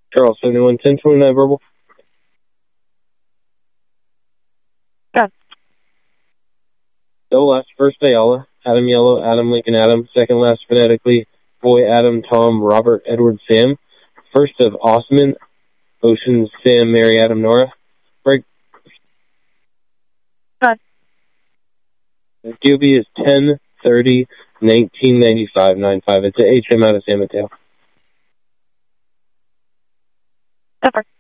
Charles 711029 verbal. Good. Double last first Ayala, Adam Yellow, Adam Lincoln Adam. Second last phonetically, Boy Adam Tom Robert Edward Sam. First of Osman, Ocean Sam Mary Adam Nora. Break. Good. QB is 10/30/1995 95. It's a HM out of San Mateo. Over.